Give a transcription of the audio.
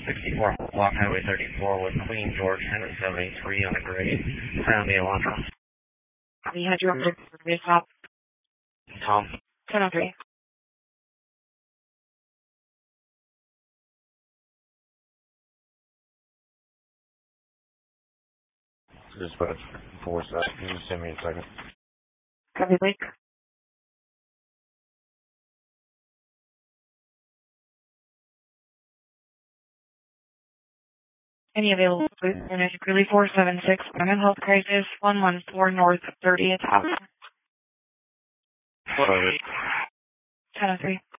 64 Block Highway 34 with Queen George, Henry 73 on a grade. Found the Elantra. You had your top. Tom. 1003. Dispatch 47. Can you send me a second? Copy, Blake. Any available, please? Unit Greeley 476, Women Health Crisis, 114 North 30th Avenue. 1003.